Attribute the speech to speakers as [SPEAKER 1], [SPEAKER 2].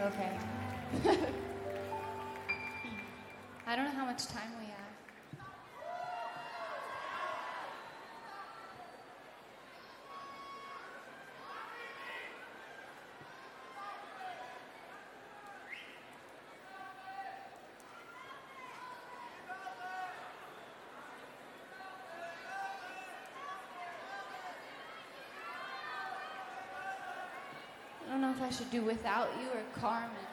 [SPEAKER 1] Okay. I don't know how much time we have. I don't know if I should do Without You or Carmen.